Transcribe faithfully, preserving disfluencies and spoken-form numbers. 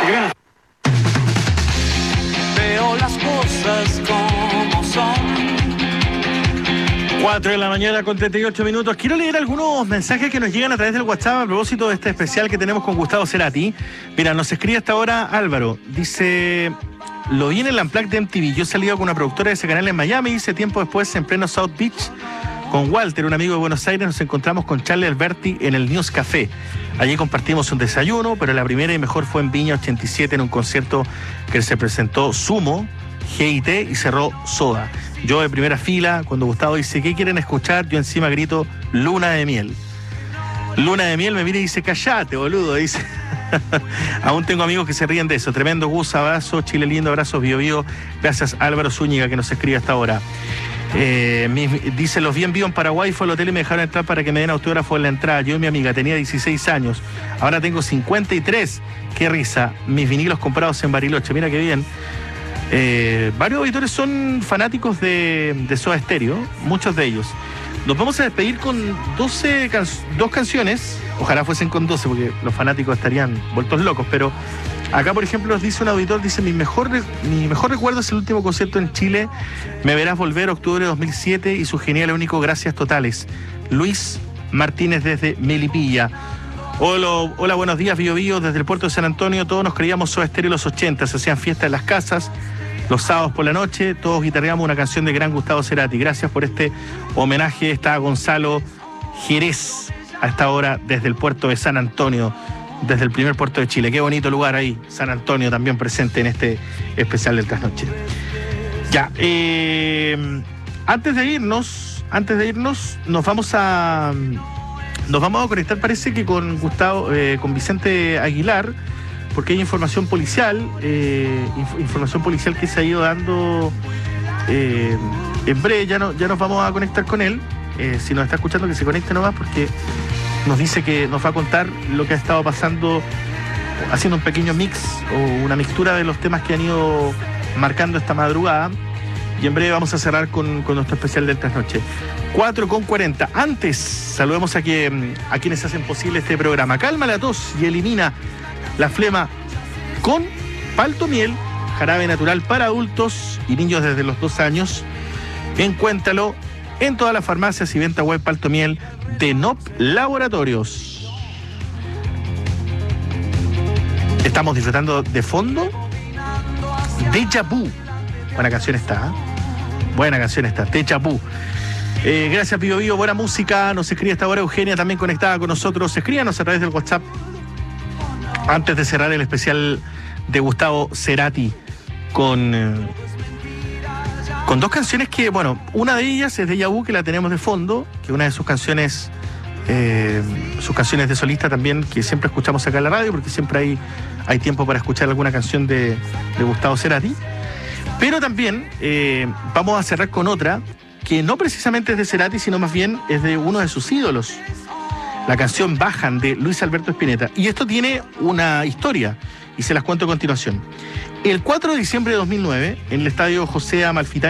Veo las cosas como son. cuatro de la mañana con treinta y ocho minutos. Quiero leer algunos mensajes que nos llegan a través del WhatsApp a propósito de este especial que tenemos con Gustavo Cerati. Mira, nos escribe hasta ahora Álvaro. Dice, lo vi en el Unplugged de M T V. Yo he salido con una productora de ese canal en Miami. Hice tiempo después en pleno South Beach con Walter, un amigo de Buenos Aires. Nos encontramos con Charlie Alberti en el News Café. Allí compartimos un desayuno, pero la primera y mejor fue en Viña ochenta y siete en un concierto que se presentó Sumo, G I T y cerró Soda. Yo de primera fila, cuando Gustavo dice, ¿qué quieren escuchar? Yo encima grito, Luna de Miel. Luna de Miel me mira y dice, callate, boludo, dice. Aún tengo amigos que se ríen de eso. Tremendo Gus, abrazo, Chile lindo, abrazos, Bio Bio. Gracias Álvaro Zúñiga que nos escribe hasta ahora. Eh, mi, dice, los vi en vivo en Paraguay, fue al hotel y me dejaron entrar para que me den autógrafo en la entrada. Yo y mi amiga, tenía dieciséis años, ahora tengo cincuenta y tres. Qué risa, mis vinilos comprados en Bariloche, mira qué bien. Eh, varios auditores son fanáticos de, de Soda Stereo, muchos de ellos. Nos vamos a despedir con doce can- dos canciones, ojalá fuesen con doce porque los fanáticos estarían vueltos locos, pero acá por ejemplo nos dice un auditor, dice, mi mejor, re- mi mejor recuerdo es el último concierto en Chile, Me Verás Volver, octubre de dos mil siete, y su genial y único Gracias Totales. Luis Martínez desde Melipilla. Hola, hola, buenos días, Bio Bio, desde el puerto de San Antonio. Todos nos creíamos Soda Stereo en los ochenta, se hacían fiestas en las casas, los sábados por la noche, todos guitarreamos una canción de gran Gustavo Cerati. Gracias por este homenaje. Está Gonzalo Jerez a esta hora desde el puerto de San Antonio, desde el primer puerto de Chile. Qué bonito lugar ahí, San Antonio también presente en este especial del Trasnoche. Ya, eh, antes de irnos, antes de irnos, nos vamos a... Nos vamos a conectar, parece que con Gustavo, eh, con Vicente Aguilar, porque hay información policial, eh, inf- información policial que se ha ido dando eh, en breve. Ya, no, ya nos vamos a conectar con él. Eh, si nos está escuchando, que se conecte nomás, porque nos dice que nos va a contar lo que ha estado pasando, haciendo un pequeño mix o una mixtura de los temas que han ido marcando esta madrugada. Y en breve vamos a cerrar con, con nuestro especial del Trasnoche. cuatro con cuarenta. Antes, saludemos a, que, a quienes hacen posible este programa. Calma la tos y elimina la flema con Palto Miel, jarabe natural para adultos y niños desde los dos años. Encuéntralo en todas las farmacias y venta web Palto Miel de N O P Laboratorios. Estamos disfrutando de fondo Deja Vu. Buena canción está, ¿eh? Buena canción está, Deja Vu. Eh, gracias, Bio Bio, buena música. Nos escribe hasta ahora Eugenia, también conectada con nosotros. Escríbanos a través del WhatsApp antes de cerrar el especial de Gustavo Cerati con, eh, con dos canciones que, bueno, una de ellas es Deja Vu, que la tenemos de fondo, que una de sus canciones, eh, sus canciones de solista también, que siempre escuchamos acá en la radio, porque siempre hay, hay tiempo para escuchar alguna canción de, de Gustavo Cerati. Pero también eh, vamos a cerrar con otra que no precisamente es de Cerati, sino más bien es de uno de sus ídolos. La canción Bajan, de Luis Alberto Spinetta. Y esto tiene una historia, y se las cuento a continuación. El cuatro de diciembre de dos mil nueve, en el estadio José Amalfitani